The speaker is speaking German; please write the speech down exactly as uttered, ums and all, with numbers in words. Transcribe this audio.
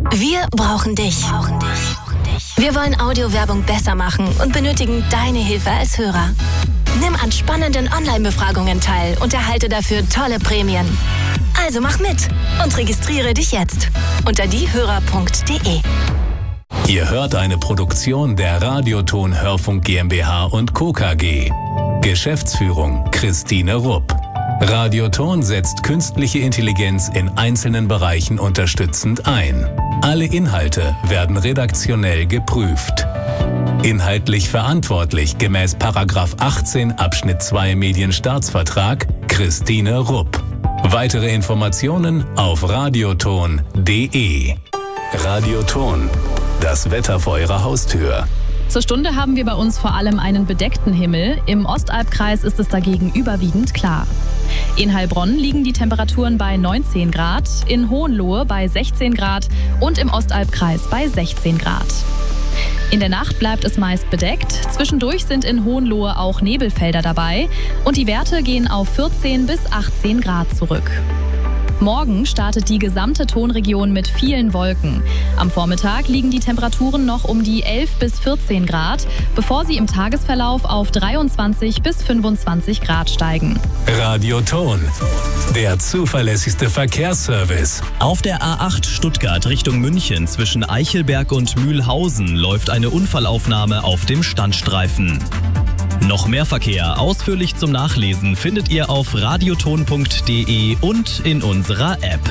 Wir brauchen dich. Wir wollen Audiowerbung besser machen und benötigen deine Hilfe als Hörer. Nimm an spannenden Online-Befragungen teil und erhalte dafür tolle Prämien. Also mach mit und registriere dich jetzt unter diehörer punkt de. Ihr hört eine Produktion der Radioton Hörfunk GmbH und Co. K G. Geschäftsführung Christine Rupp. Radioton setzt künstliche Intelligenz in einzelnen Bereichen unterstützend ein. Alle Inhalte werden redaktionell geprüft. Inhaltlich verantwortlich gemäß Paragraph achtzehn Abschnitt zwei Medienstaatsvertrag Christine Rupp. Weitere Informationen auf radioton punkt de. Radioton, das Wetter vor Ihrer Haustür. Zur Stunde haben wir bei uns vor allem einen bedeckten Himmel. Im Ostalbkreis ist es dagegen überwiegend klar. In Heilbronn liegen die Temperaturen bei neunzehn Grad, in Hohenlohe bei sechzehn Grad und im Ostalbkreis bei sechzehn Grad. In der Nacht bleibt es meist bedeckt. Zwischendurch sind in Hohenlohe auch Nebelfelder dabei und die Werte gehen auf vierzehn bis achtzehn Grad zurück. Morgen startet die gesamte Tonregion mit vielen Wolken. Am Vormittag liegen die Temperaturen noch um die elf bis vierzehn Grad, bevor sie im Tagesverlauf auf dreiundzwanzig bis fünfundzwanzig Grad steigen. Radioton, der zuverlässigste Verkehrsservice. Auf der A acht Stuttgart Richtung München zwischen Eichelberg und Mühlhausen läuft eine Unfallaufnahme auf dem Standstreifen. Noch mehr Verkehr ausführlich zum Nachlesen findet ihr auf radioton punkt de und in unserer App.